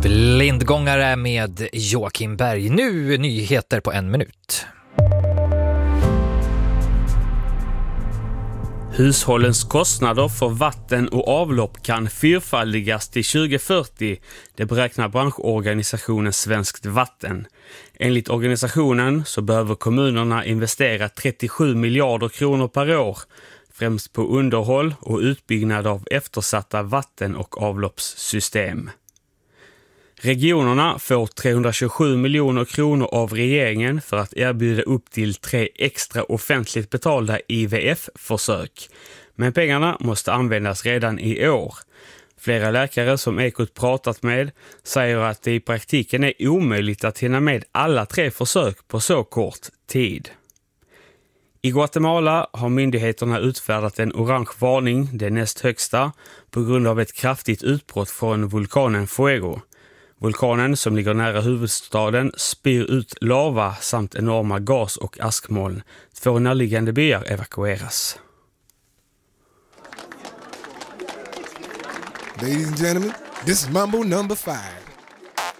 Blindgångare med Joakim Berg. Nu nyheter på 1 minut. Hushållens kostnader för vatten och avlopp kan fyrfaldigas till 2040, det beräknar branschorganisationen Svenskt Vatten. Enligt organisationen så behöver kommunerna investera 37 miljarder kronor per år, främst på underhåll och utbyggnad av eftersatta vatten- och avloppssystem. Regionerna får 327 miljoner kronor av regeringen för att erbjuda upp till 3 extra offentligt betalda IVF-försök. Men pengarna måste användas redan i år. Flera läkare som Ekot pratat med säger att det i praktiken är omöjligt att hinna med alla 3 försök på så kort tid. I Guatemala har myndigheterna utfärdat en orange varning, det näst högsta, på grund av ett kraftigt utbrott från vulkanen Fuego. Vulkanen som ligger nära huvudstaden spyr ut lava samt enorma gas- och askmoln. 2 närliggande byar evakueras. Ladies and gentlemen, this is Mambo number 5.